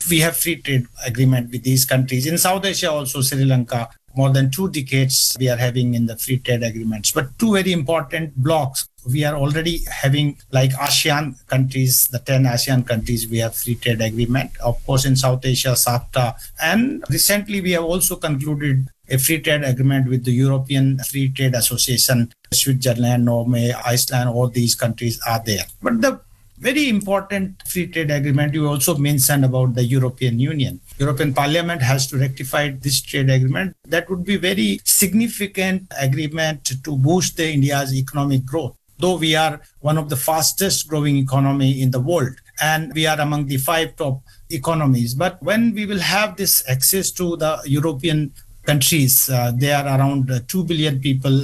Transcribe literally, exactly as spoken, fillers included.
we have free trade agreement with these countries. In South Asia also, Sri Lanka, more than two decades we are having in the free trade agreements. But two very important blocks we are already having, like ASEAN countries, the ten ASEAN countries, we have free trade agreement. Of course, in South Asia, SAFTA. And recently we have also concluded a free trade agreement with the European Free Trade Association. Switzerland, Norway, Iceland, all these countries are there. But the very important free trade agreement you also mentioned about the European Union. European Parliament has to rectify this trade agreement. That would be very significant agreement to boost the India's economic growth. Though we are one of the fastest growing economy in the world and we are among the five top economies. But when we will have this access to the European countries, uh, they are around uh, two billion people